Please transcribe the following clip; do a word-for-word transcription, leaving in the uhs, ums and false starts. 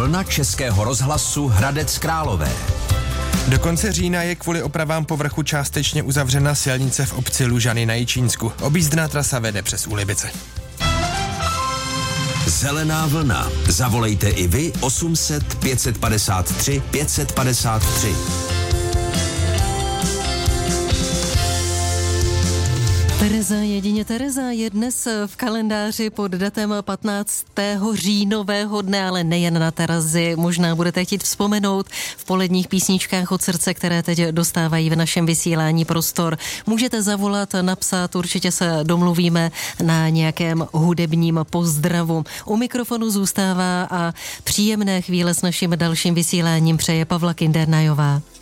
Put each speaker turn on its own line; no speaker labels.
vlna Českého rozhlasu Hradec Králové.
Do konce října je kvůli opravám povrchu částečně uzavřena silnice v obci Lužany na Jičínsku. Objízdná trasa vede přes Úlibice.
Zelená vlna. Zavolejte i vy osm set pět padesát tři pět padesát tři.
Tereza, jedině Tereza je dnes v kalendáři pod datem patnáctého říjnového dne, ale nejen na Terezi. Možná budete chtít vzpomenout v poledních písničkách od srdce, které teď dostávají v našem vysílání prostor. Můžete zavolat, napsat, určitě se domluvíme na nějakém hudebním pozdravu. U mikrofonu zůstává a příjemné chvíle s naším dalším vysíláním přeje Pavla Kindernajová.